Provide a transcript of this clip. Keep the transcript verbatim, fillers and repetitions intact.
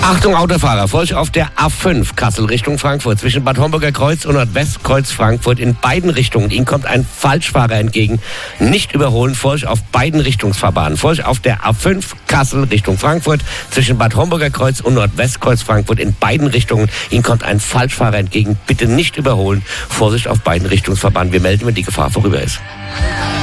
Achtung Autofahrer, Vorsicht auf der A fünf Kassel Richtung Frankfurt zwischen Bad Homburger Kreuz und Nordwestkreuz Frankfurt in beiden Richtungen. Ihnen kommt ein Falschfahrer entgegen. Nicht überholen, Vorsicht auf beiden Richtungsfahrbahnen. Vorsicht auf der A fünf Kassel Richtung Frankfurt zwischen Bad Homburger Kreuz und Nordwestkreuz Frankfurt in beiden Richtungen. Ihnen kommt ein Falschfahrer entgegen. Bitte nicht überholen. Vorsicht auf beiden Richtungsfahrbahnen. Wir melden, wenn die Gefahr vorüber ist.